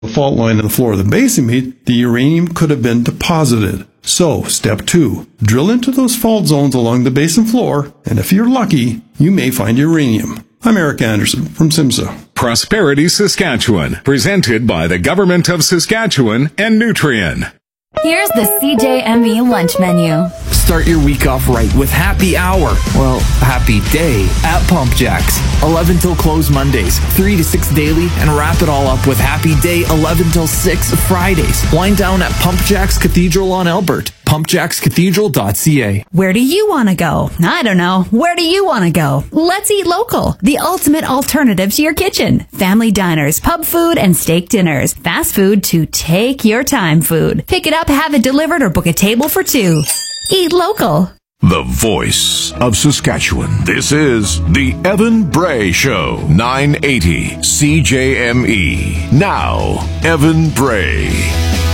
the fault line in the floor of the basin bead, the uranium could have been deposited. So, step 2, drill into those fault zones along the basin floor, and if you're lucky, you may find uranium. I'm Eric Anderson from SIMSA. Prosperity Saskatchewan, presented by the Government of Saskatchewan and Nutrien. Here's the CJME lunch menu. Start your week off right with Happy Hour. Well, Happy Day at Pump Jacks. 11 till close Mondays, 3 to 6 daily, and wrap it all up with Happy Day 11 till 6 Fridays. Wind down at Pump Jacks Cathedral on Albert. pumpjackscathedral.ca. Where do you want to go? I don't know. Where do you want to go? Let's eat local. The ultimate alternative to your kitchen. Family diners, pub food, and steak dinners. Fast food to take your time food. Pick it up, have it delivered, or book a table for 2. Eat local. The voice of Saskatchewan. This is the Evan Bray Show. 980 CJME. Now, Evan Bray.